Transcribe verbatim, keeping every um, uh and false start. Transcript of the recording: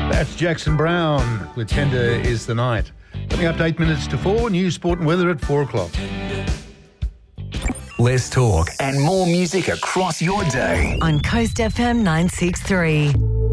That's Jackson Brown with Tender Is the Night. Coming up to eight minutes to four, news, sport and weather at four o'clock. Less talk and more music across your day. On Coast F M nine six three.